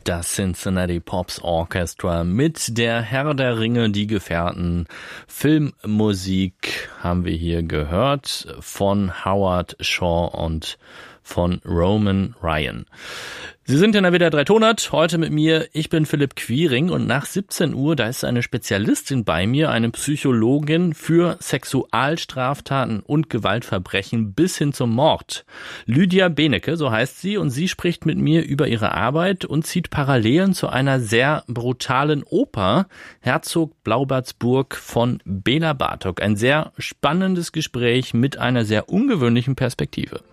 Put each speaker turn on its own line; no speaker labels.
Das Cincinnati Pops Orchestra mit der Herr der Ringe, die Gefährten. Filmmusik haben wir hier gehört von Howard Shaw und von Roman Ryan. Sie sind in der WDR 3 Tonart, heute mit mir, ich bin Philipp Quiring und nach 17 Uhr, da ist eine Spezialistin bei mir, eine Psychologin für Sexualstraftaten und Gewaltverbrechen bis hin zum Mord. Lydia Benecke, so heißt sie, und sie spricht mit mir über ihre Arbeit und zieht Parallelen zu einer sehr brutalen Oper, Herzog Blaubartsburg von Bela Bartok. Ein sehr spannendes Gespräch mit einer sehr ungewöhnlichen Perspektive.